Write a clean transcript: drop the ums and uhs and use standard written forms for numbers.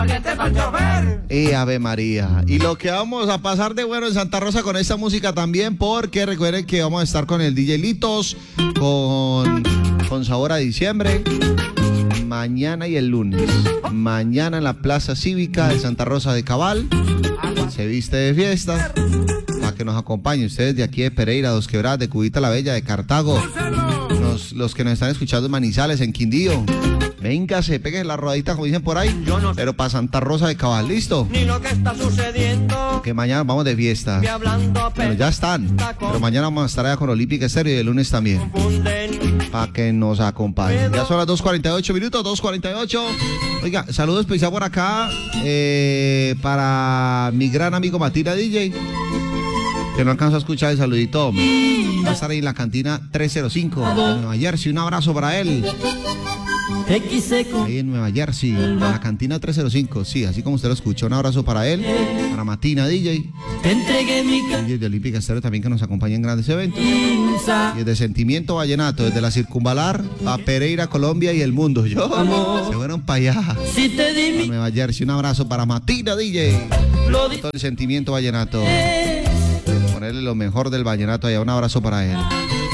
Y Ave María. Y lo que vamos a pasar de bueno en Santa Rosa con esta música también, porque recuerden que vamos a estar con el DJ Litos, con sabor a diciembre, mañana y el lunes. Mañana en la Plaza Cívica de Santa Rosa de Cabal, se viste de fiesta, para que nos acompañen ustedes de aquí de Pereira, Dos Quebradas, de Cubita la Bella, de Cartago, los que nos están escuchando en Manizales, en Quindío. Véngase, peguen la rodadita como dicen por ahí, pero para Santa Rosa de Cabal, ¿listo? Ni lo que está sucediendo. Que mañana vamos de fiesta. Bueno, ya están, pero mañana vamos a estar allá con Olímpica Estéreo y el lunes también, para que nos acompañen. Ya son las 2:48 minutos, 2:48. Oiga, saludo especial por acá para mi gran amigo Matina DJ, que no alcanzó a escuchar el saludito. Va a estar ahí en la cantina 305 de Nueva Jersey. Un abrazo para él. Ahí en Nueva Jersey, en la cantina 305. Sí, así como usted lo escuchó. Un abrazo para él, para Matina DJ. DJ de Olímpica Estéreo también, que nos acompaña en grandes eventos. Y desde Sentimiento Vallenato, desde la Circunvalar a Pereira, Colombia y el mundo. Se fueron para allá, a Nueva Jersey. Un abrazo para Matina DJ. Todo el Sentimiento Vallenato. Ponerle lo mejor del vallenato allá. Un abrazo para él.